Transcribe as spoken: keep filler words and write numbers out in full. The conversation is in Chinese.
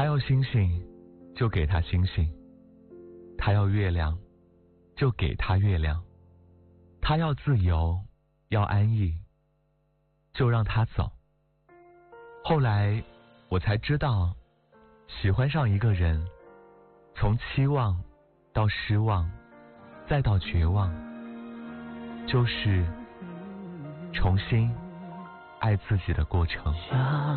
他要星星，就给他星星；他要月亮，就给他月亮；他要自由，要安逸，就让他走。后来我才知道，喜欢上一个人，从期望到失望，再到绝望，就是重新爱自己的过程。